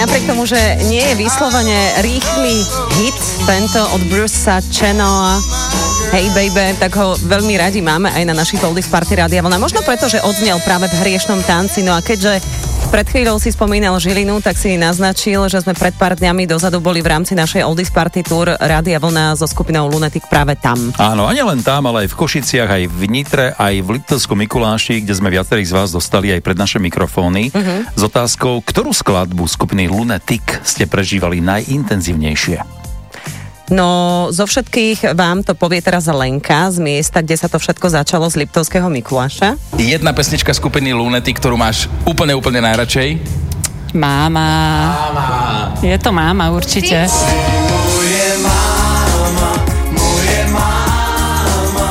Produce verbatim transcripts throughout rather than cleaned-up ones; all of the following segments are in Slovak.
napriek tomu, že nie je vyslovene rýchly hit, tento od Brucea Channela, Hey Baby, tak ho veľmi radi máme aj na našich Oldies Party Rádia Vlna. Možno preto, že odznel práve v Hriešnom tanci. No a keďže pred chvíľou si spomínal Žilinu, tak si naznačil, že sme pred pár dňami dozadu boli v rámci našej Oldies Party Tour Rádia Vlna so skupinou Lunatic práve tam. Áno, a nielen tam, ale aj v Košiciach, aj v Nitre, aj v Liptovskom Mikuláši, kde sme viacerých z vás dostali aj pred naše mikrofóny uh-huh. s otázkou, ktorú skladbu skupiny Lunatic ste prežívali najintenzívnejšie? No, zo všetkých vám to povie teraz Lenka z miesta, kde sa to všetko začalo, z Liptovského Mikuláša. Jedna pesnička skupiny Lunatic, ktorú máš úplne, úplne najradšej? Máma. Máma. Je to máma, určite. Moje máma, moje máma,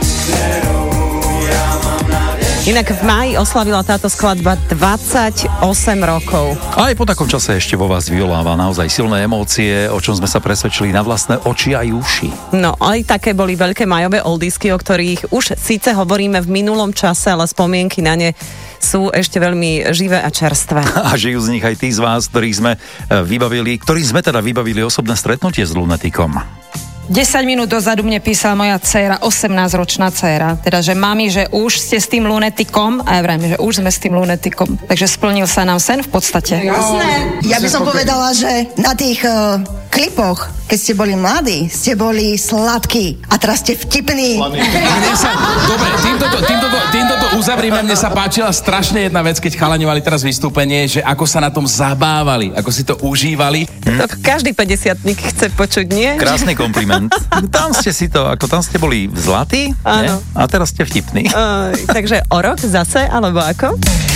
ja mám nádej. Inak v máji oslavila táto skladba dvadsaťosem rokov. A aj po takom čase ešte vo vás vyvoláva naozaj silné emócie, o čom sme sa presvedčili na vlastné oči a uši. No, aj také boli veľké majové oldisky, o ktorých už síce hovoríme v minulom čase, ale spomienky na ne sú ešte veľmi živé a čerstvé. A žijú z nich aj tí z vás, ktorých sme vybavili, ktorí sme teda vybavili osobné stretnutie s Lunaticom. desať minút dozadu mne písala moja dcéra, osemnásťročná dcéra, teda, že mami, že už ste s tým Lunaticom, a ja vrajme, že už sme s tým Lunaticom. Takže splnil sa nám sen v podstate. Jasné. Ja by som povedala, že na tých uh, klipoch, keď ste boli mladí, ste boli sladkí a teraz ste vtipní. Mne sa, dobre, týmto to, týmto to, týmto to uzavrime. Mne sa páčila strašne jedna vec, keď chalani mali teraz vystúpenie, že ako sa na tom zabávali, ako si to užívali. To každý päťdesiatnik chce počuť, nie? Krásny kompliment. Tam ste si to, ako tam ste boli zlatí, áno. A teraz ste vtipní. Uh, takže o rok zase, alebo ako?